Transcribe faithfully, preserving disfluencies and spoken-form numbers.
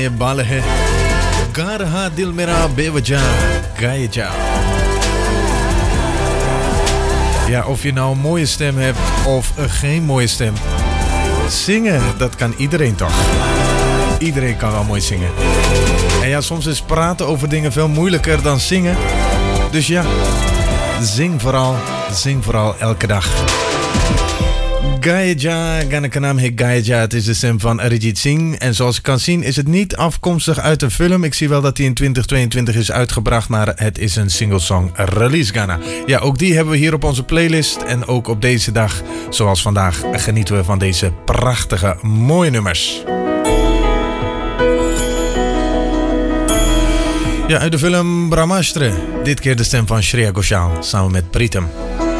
ये बाल है गा रहा दिल मेरा बेवजह गाए जा. Ja, of je nou een mooie stem hebt of geen mooie stem. Zingen, dat kan iedereen toch? Iedereen kan wel mooi zingen. En ja, soms is praten over dingen veel moeilijker dan zingen. Dus ja, zing vooral, zing vooral elke dag. Gaeja, Ganakanam he Gaeja, het is de stem van Arijit Singh. En zoals je kan zien is het niet afkomstig uit een film. Ik zie wel dat hij in twintig tweeëntwintig is uitgebracht, maar het is een single song release Ghana. Ja, ook die hebben we hier op onze playlist. En ook op deze dag, zoals vandaag, genieten we van deze prachtige, mooie nummers. Ja, uit de film Brahmastra. Dit keer de stem van Shreya Ghoshal samen met Pritam.